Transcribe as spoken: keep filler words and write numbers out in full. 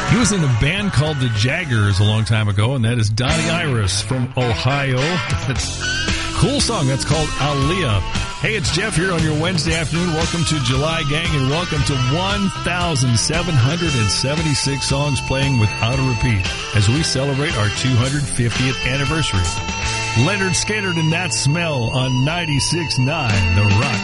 He was in a band called the Jaggers a long time ago, and that is Donnie Iris from Ohio. Cool song. That's called Aaliyah. Hey, it's Jeff here on your Wednesday afternoon. Welcome to July, gang, and welcome to one thousand seven hundred seventy-six songs playing without a repeat as we celebrate our two hundred fiftieth anniversary. Leonard Skinner and That Smell on ninety-six point nine The Rock.